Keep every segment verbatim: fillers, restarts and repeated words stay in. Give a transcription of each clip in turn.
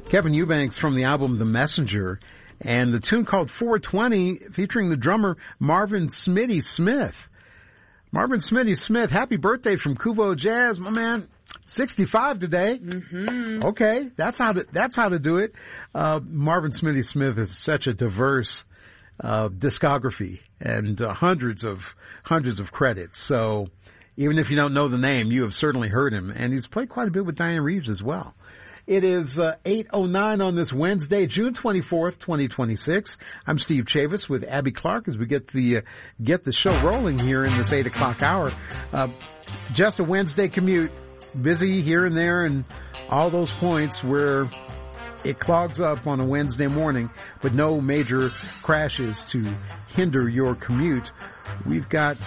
Kevin Eubanks from the album The Messenger, and the tune called four twenty featuring the drummer Marvin Smitty Smith. Marvin Smitty Smith, happy birthday from Kuvo Jazz, my man. sixty-five today. Mm-hmm. Okay, that's how to, that's how to do it. Uh, Marvin Smitty Smith is such a diverse uh, discography and uh, hundreds of hundreds of credits. So even if you don't know the name, you have certainly heard him, and he's played quite a bit with Diane Reeves as well. It is uh, eight oh nine on this Wednesday, June twenty-fourth, twenty twenty-six. I'm Steve Chavis with Abby Clark as we get the uh, get the show rolling here in this eight o'clock hour. Uh, just a Wednesday commute, busy here and there, and all those points where it clogs up on a Wednesday morning, but no major crashes to hinder your commute. We've got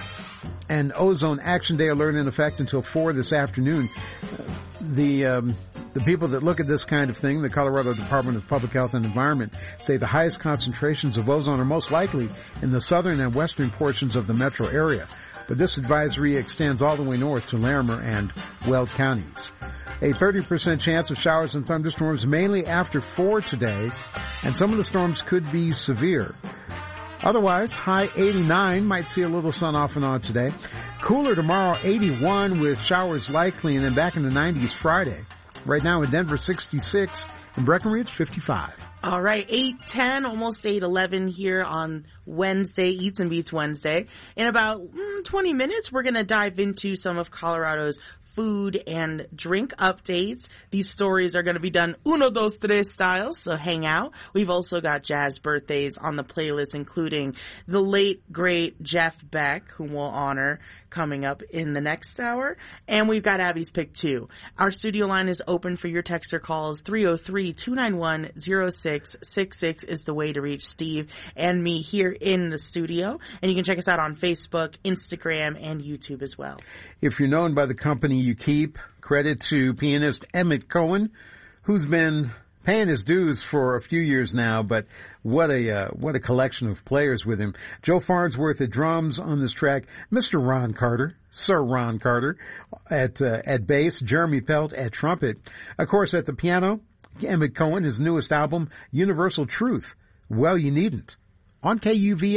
an ozone action day alert in effect until four this afternoon. Uh, the um, the people that look at this kind of thing, the Colorado Department of Public Health and Environment, say the highest concentrations of ozone are most likely in the southern and western portions of the metro area. But this advisory extends all the way north to Larimer and Weld counties. A thirty percent chance of showers and thunderstorms mainly after four today, and some of the storms could be severe. Otherwise, high eighty-nine, might see a little sun off and on today. Cooler tomorrow, eighty-one with showers likely, and then back in the nineties Friday. Right now in Denver, sixty-six, in Breckenridge, fifty-five. All right, eight ten, almost eight eleven here on Wednesday, Eats and Beats Wednesday. In about mm, twenty minutes, we're going to dive into some of Colorado's food and drink updates. These stories are going to be done uno, dos, tres style, so hang out. We've also got jazz birthdays on the playlist, including the late, great Jeff Beck, whom we'll honor coming up in the next hour. And we've got Abby's Pick too. Our studio line is open for your text or calls. three oh three, two nine one, oh six six six is the way to reach Steve and me here in the studio. And you can check us out on Facebook, Instagram, and YouTube as well. If you're known by the company you keep, credit to pianist Emmett Cohen, who's been paying his dues for a few years now, but what a uh, what a collection of players with him. Joe Farnsworth at drums on this track, Mister Ron Carter, Sir Ron Carter at uh, at bass, Jeremy Pelt at trumpet. Of course, at the piano, Emmett Cohen, his newest album, Universal Truth. Well, you needn't. On K U V